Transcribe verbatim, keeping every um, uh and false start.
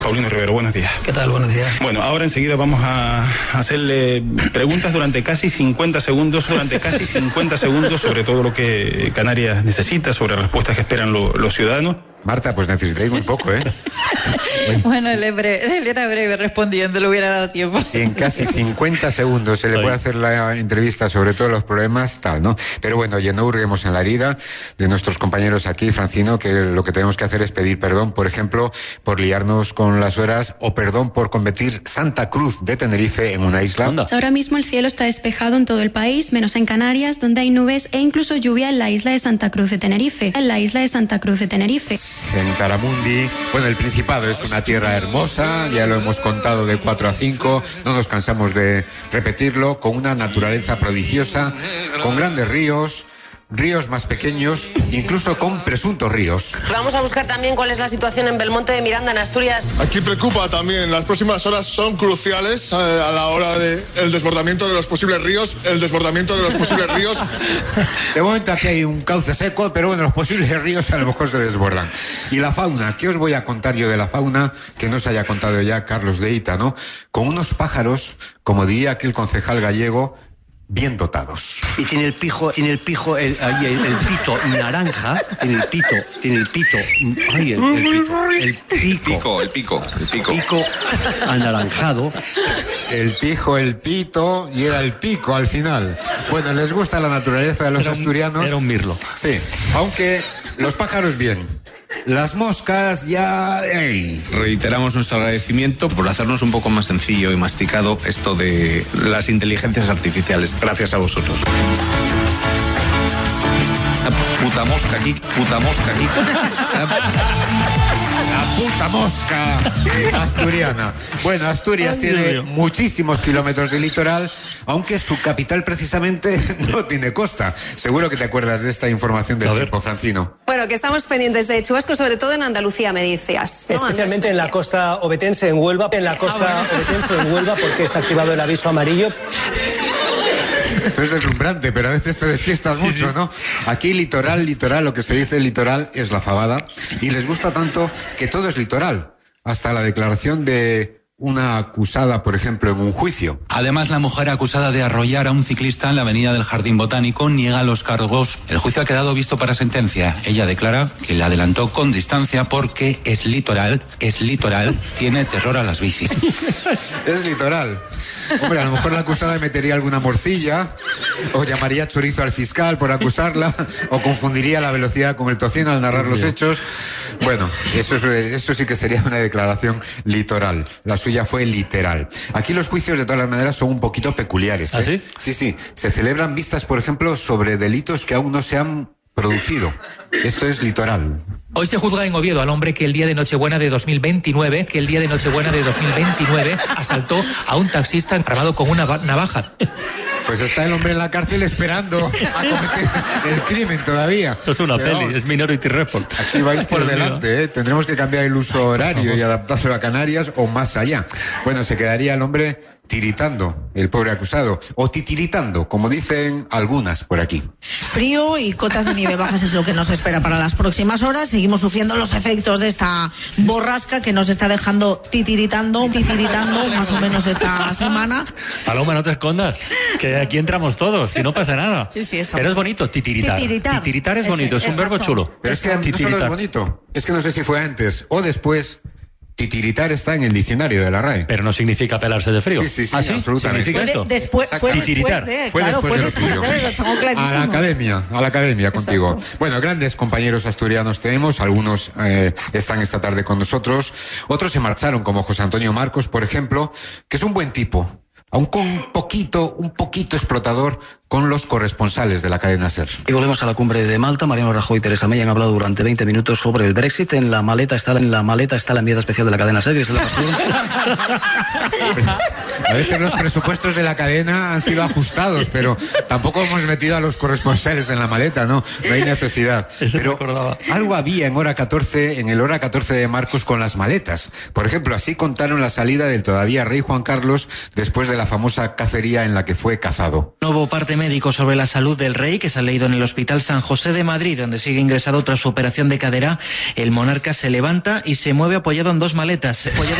Paulino Rivero, buenos días. ¿Qué tal? Buenos días. Bueno, ahora enseguida vamos a hacerle preguntas durante casi cincuenta segundos, durante casi cincuenta segundos sobre todo lo que Canarias necesita, sobre respuestas que esperan lo, los ciudadanos. Marta, pues necesitáis muy poco, ¿eh? Bueno, él, es breve, él era breve respondiendo, le hubiera dado tiempo. Si en casi cincuenta segundos se le puede hacer la entrevista sobre todos los problemas, tal, ¿no? Pero bueno, oye, no hurguemos en la herida de nuestros compañeros aquí, Francino, que lo que tenemos que hacer es pedir perdón, por ejemplo, por liarnos con las horas, o perdón por convertir Santa Cruz de Tenerife en una isla. ¿Onda? Ahora mismo el cielo está despejado en todo el país, menos en Canarias, donde hay nubes e incluso lluvia en la isla de Santa Cruz de Tenerife. En la isla de Santa Cruz de Tenerife. En Taramundi, bueno, el Principado es una tierra hermosa, ya lo hemos contado de cuatro a cinco, no nos cansamos de repetirlo, con una naturaleza prodigiosa, con grandes ríos, ríos más pequeños, incluso con presuntos ríos. Vamos a buscar también cuál es la situación en Belmonte de Miranda, en Asturias. Aquí preocupa también, las próximas horas son cruciales eh, a la hora del de desbordamiento de los posibles ríos, el desbordamiento de los posibles ríos. De momento aquí hay un cauce seco, pero bueno, los posibles ríos a lo mejor se desbordan. Y la fauna, ¿qué os voy a contar yo de la fauna que no se haya contado ya Carlos de Ita, ¿no? Con unos pájaros, como diría aquel concejal gallego, bien dotados. Y tiene el pijo, tiene el pijo, el, ahí el, el pito naranja, tiene el pito, tiene el pito, ay, el, el pito, el pico, el pico, el pico, el pico anaranjado. El pijo, el pito y era el pico al final. Bueno, les gusta la naturaleza de los era asturianos. Un, era un mirlo. Sí, aunque los pájaros bien. Las moscas ya... ¡Ey! Reiteramos nuestro agradecimiento por hacernos un poco más sencillo y masticado esto de las inteligencias artificiales. Gracias a vosotros. Puta mosca aquí, puta mosca aquí. La puta mosca asturiana. Bueno, Asturias Ay, tiene Dios. muchísimos kilómetros de litoral, aunque su capital precisamente no tiene costa. Seguro que te acuerdas de esta información del tiempo, Francino. Bueno, que estamos pendientes de chubascos, sobre todo en Andalucía, me decías, ¿no? Especialmente en la costa obetense, en Huelva, en la costa ah, bueno. obetense, en Huelva, porque está activado el aviso amarillo. Esto es deslumbrante, pero a veces te despiertas sí, mucho, sí. ¿no? Aquí litoral, litoral, lo que se dice litoral es la fabada, y les gusta tanto que todo es litoral, hasta la declaración de una acusada, por ejemplo, en un juicio. Además, la mujer acusada de arrollar a un ciclista en la avenida del Jardín Botánico niega los cargos. El juicio ha quedado visto para sentencia. Ella declara que le adelantó con distancia porque es litoral, es litoral, tiene terror a las bicis. Es litoral. Hombre, a lo mejor la acusada metería alguna morcilla, o llamaría chorizo al fiscal por acusarla, o confundiría la velocidad con el tocino al narrar los hechos. Bueno, eso, es, eso sí que sería una declaración litoral. La suya fue literal. Aquí los juicios, de todas las maneras, son un poquito peculiares, ¿eh? ¿Ah, sí? Sí, sí. Se celebran vistas, por ejemplo, sobre delitos que aún no se han producido. Esto es litoral. Hoy se juzga en Oviedo al hombre que el día de Nochebuena de dos mil veintinueve, que el día de Nochebuena de dos mil veintinueve asaltó a un taxista armado con una navaja. Pues está el hombre en la cárcel esperando a cometer el crimen todavía. Esto es una Pero, peli, es Minority Report. Aquí vais por delante, ¿eh? Tendremos que cambiar el uso horario y adaptarlo a Canarias o más allá. Bueno, se quedaría el hombre tiritando, el pobre acusado, o titiritando, como dicen algunas por aquí. Frío y cotas de nieve bajas es lo que nos espera para las próximas horas. Seguimos sufriendo los efectos de esta borrasca que nos está dejando titiritando, titiritando más o menos esta semana. Paloma, no te escondas, que aquí entramos todos, si no pasa nada. Sí, sí, está. Pero es bonito, titiritar. Titiritar, titiritar es bonito, es un exacto. verbo chulo. Pero es que no solo es bonito, es que no sé si fue antes o después. Titiritar está en el diccionario de la R A E. Pero no significa pelarse de frío. Sí, sí, sí, ¿Ah, sí? absolutamente. ¿Significa esto? De, después, fue Titiritar. después de, fue claro, después fue de después lo de, tuyo. lo tengo clarísimo. A la academia, a la academia contigo. Exacto. Bueno, grandes compañeros asturianos tenemos, algunos eh, están esta tarde con nosotros, otros se marcharon, como José Antonio Marcos, por ejemplo, que es un buen tipo, aunque un poquito, un poquito explotador con los corresponsales de la cadena SER. Y volvemos a la cumbre de Malta. Mariano Rajoy y Teresa May han hablado durante veinte minutos sobre el Brexit. En la maleta está, en la maleta está la enviada especial de la cadena SER. A veces los presupuestos de la cadena han sido ajustados, pero tampoco hemos metido a los corresponsales en la maleta, ¿no? No hay necesidad. Eso pero algo había en hora catorce, en el hora catorce de Marcos con las maletas. Por ejemplo, así contaron la salida del todavía rey Juan Carlos después de la famosa cacería en la que fue cazado. Nuevo parte médico sobre la salud del rey, que se ha leído en el Hospital San José de Madrid, donde sigue ingresado tras su operación de cadera. El monarca se levanta y se mueve apoyado en dos maletas. Apoyado